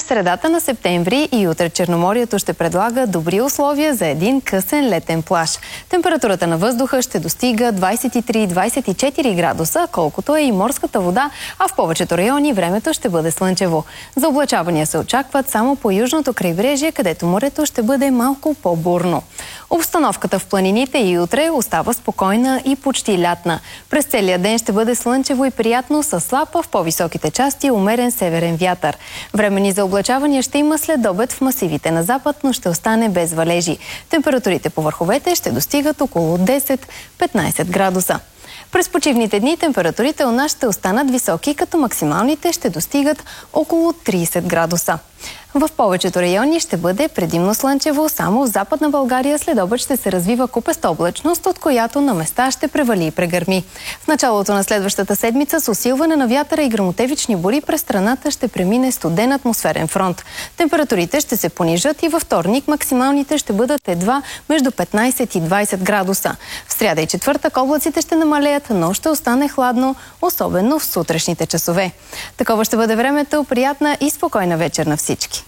средата на септември и утре Черноморието ще предлага добри условия за един късен летен плаж. Температурата на въздуха ще достига 23-24 градуса, колкото е и морската вода, а в повечето райони времето ще бъде слънчево. Заоблачавания се очакват само по южното крайбрежие, където морето ще бъде малко по-бурно. Обстановката в планините и утре остава спокойна и почти лятна. През целия ден ще бъде слънчево и приятно с слаб, в по-високите части умерен северен вятър. Времени за облачавания ще има след обед в масивите на запад, но ще остане без валежи. Температурите по върховете ще достигат около 10-15 градуса. През почивните дни температурите у нас ще останат високи, като максималните ще достигат около 30 градуса. В повечето райони ще бъде предимно слънчево, само в Западна България след обед ще се развива купеста облачност, от която на места ще превали и прегърми. В началото на следващата седмица с усилване на вятъра и гръмотевични бури през страната ще премине студен атмосферен фронт. Температурите ще се понижат и във вторник максималните ще бъдат едва между 15 и 20 градуса. В сряда и четвъртък облаците ще намалеят, но ще остане хладно, особено в сутрешните часове. Такова ще бъде времето, приятна и спокойна вечер на всички.